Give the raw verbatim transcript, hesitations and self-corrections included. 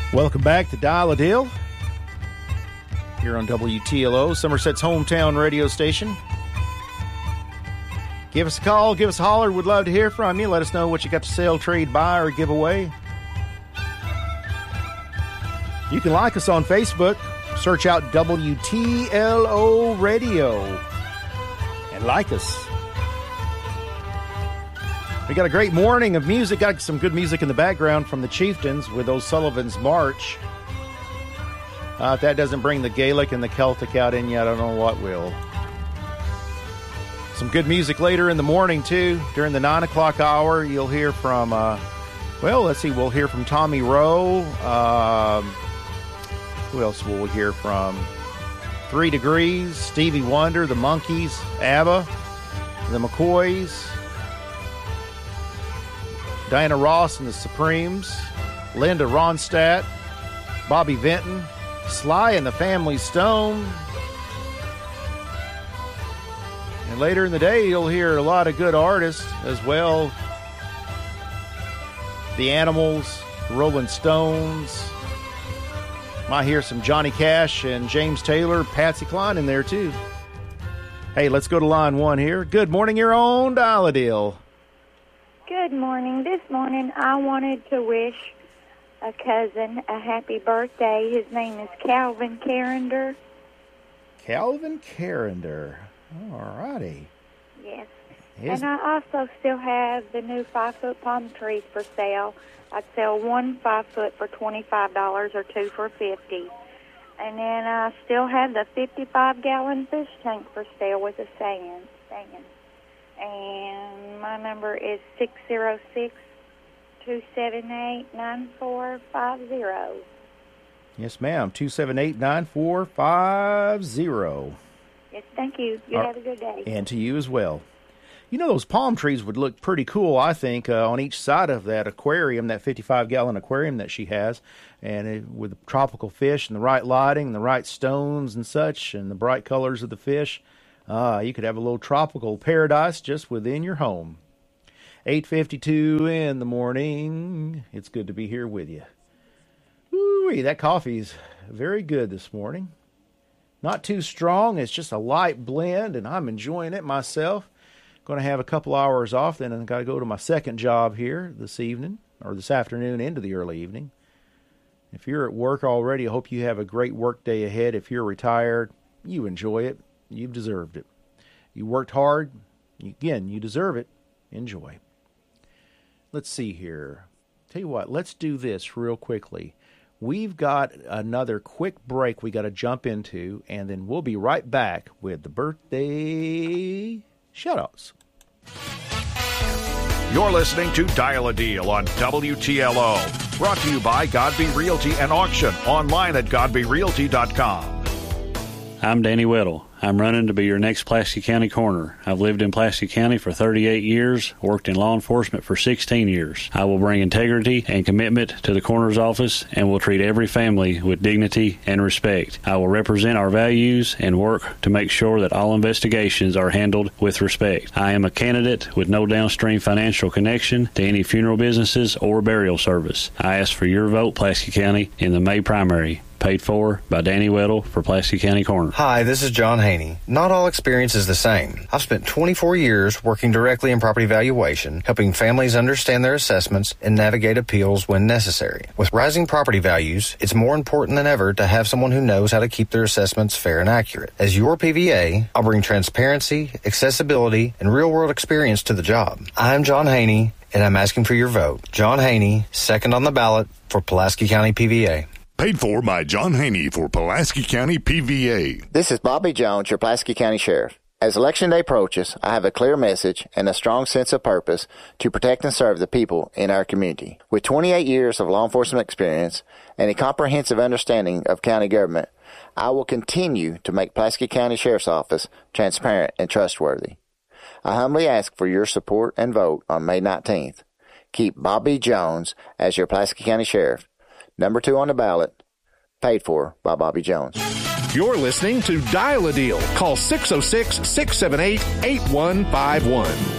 Welcome back to Dial a Deal here on W T L O, Somerset's hometown radio station. Give us a call, give us a holler. We'd love to hear from you. Let us know what you got to sell, trade, buy, or give away. You can like us on Facebook. Search out W T L O Radio and like us. We got a great morning of music. Got some good music in the background from the Chieftains with O'Sullivan's March. Uh, if that doesn't bring the Gaelic and the Celtic out in you, I don't know what will. Some good music later in the morning, too. During the nine o'clock hour, you'll hear from, uh, well, let's see, we'll hear from Tommy Rowe. Um, who else will we hear from? Three Degrees, Stevie Wonder, the Monkees, ABBA, the McCoys, Diana Ross and the Supremes, Linda Ronstadt, Bobby Vinton, Sly and the Family Stone. And later in the day, you'll hear a lot of good artists as well. The Animals, Rolling Stones. Might hear some Johnny Cash and James Taylor, Patsy Cline in there too. Hey, let's go to line one here. Good morning, you're on Dial a Deal. Good morning. This morning I wanted to wish a cousin a happy birthday. His name is Calvin Carrender. Calvin Carrender. All righty. Yes. His... And I also still have the new five-foot palm trees for sale. I'd sell one five-foot for twenty-five dollars or two for fifty dollars. And then I still have the fifty-five gallon fish tank for sale with a sand. sand. And my number is six zero six, two seven eight, nine four five zero. Yes, ma'am. two seven eight, nine four five zero. Yes, thank you. You All have a good day. And to you as well. You know, those palm trees would look pretty cool, I think, uh, on each side of that aquarium, that fifty-five gallon aquarium that she has. And it, with the tropical fish and the right lighting, the right stones and such, and the bright colors of the fish. Ah, you could have a little tropical paradise just within your home. eight fifty-two in the morning. It's good to be here with you. Ooh, that coffee's very good this morning. Not too strong. It's just a light blend, and I'm enjoying it myself. Going to have a couple hours off, then I've got to go to my second job here this evening, or this afternoon into the early evening. If you're at work already, I hope you have a great work day ahead. If you're retired, you enjoy it. You've deserved it. You worked hard. Again, you deserve it. Enjoy. Let's see here. Tell you what, let's do this real quickly. We've got another quick break we got to jump into, and then we'll be right back with the birthday shout-outs. You're listening to Dial a Deal on W T L O. Brought to you by Godby Realty and Auction. Online at godby realty dot com. I'm Danny Weddle. I'm running to be your next Pulaski County coroner. I've lived in Pulaski County for thirty-eight years, worked in law enforcement for sixteen years. I will bring integrity and commitment to the coroner's office and will treat every family with dignity and respect. I will represent our values and work to make sure that all investigations are handled with respect. I am a candidate with no downstream financial connection to any funeral businesses or burial service. I ask for your vote, Pulaski County, in the May primary. Paid for by Danny Weddle for Pulaski County Coroner. Hi, this is John Haney. Not all experience is the same. I've spent twenty-four years working directly in property valuation, helping families understand their assessments and navigate appeals when necessary. With rising property values, it's more important than ever to have someone who knows how to keep their assessments fair and accurate. As your P V A, I'll bring transparency, accessibility, and real-world experience to the job. I'm John Haney, and I'm asking for your vote. John Haney, second on the ballot for Pulaski County P V A. Paid for by John Haney for Pulaski County P V A. This is Bobby Jones, your Pulaski County Sheriff. As Election Day approaches, I have a clear message and a strong sense of purpose to protect and serve the people in our community. With twenty-eight years of law enforcement experience and a comprehensive understanding of county government, I will continue to make Pulaski County Sheriff's Office transparent and trustworthy. I humbly ask for your support and vote on May nineteenth. Keep Bobby Jones as your Pulaski County Sheriff. Number two on the ballot, paid for by Bobby Jones. You're listening to Dial a Deal. Call six oh six, six seven eight, eight one five one.